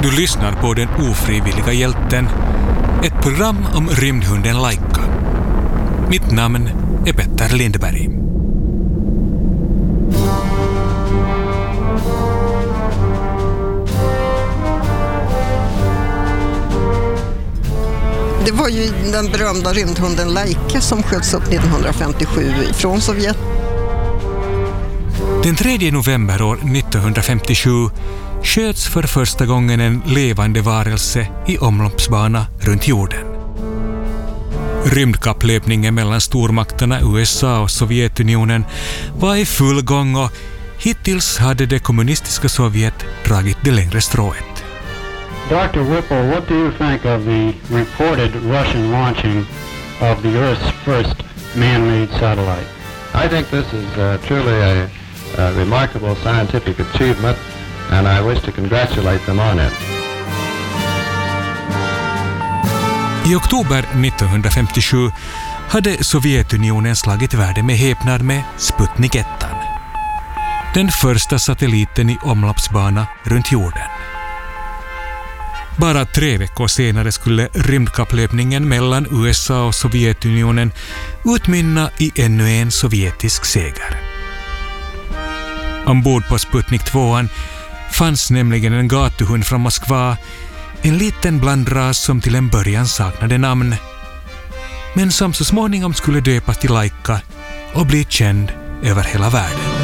Du lyssnar på Den ofrivilliga hjälten, ett program om rymdhunden Laika. Mitt namn är Petter Lindberg. Det var ju den berömda rymdhunden Laika som sköts upp 1957 från Sovjet. Den 3 november år 1957 sköts för första gången en levande varelse i omloppsbana runt jorden. Rymdkapplöpningen mellan stormakterna USA och Sovjetunionen var i full gång och hittills hade det kommunistiska Sovjet dragit det längre strået. Dr. Whipple, what do you think of the reported Russian launching of the Earth's first man-made satellite? I think this is truly a remarkable scientific achievement, and I wish to congratulate them on it. I oktober 1957 hade Sovjetunionen slagit världen med häpnad med Sputnik 1, den första satelliten i omloppsbana runt jorden. Bara 3 veckor senare skulle rymdkapplöpningen mellan USA och Sovjetunionen utmynna i ännu en sovjetisk seger. Ombord på Sputnik 2 fanns nämligen en gatuhund från Moskva, en liten blandras som till en början saknade namn, men som så småningom skulle döpas till Laika och bli känd över hela världen.